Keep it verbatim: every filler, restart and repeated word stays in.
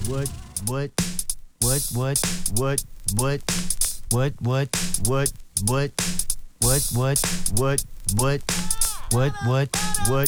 what, what, what, what, what, what, what, what, what, what, what, what, what, what, what, what, what,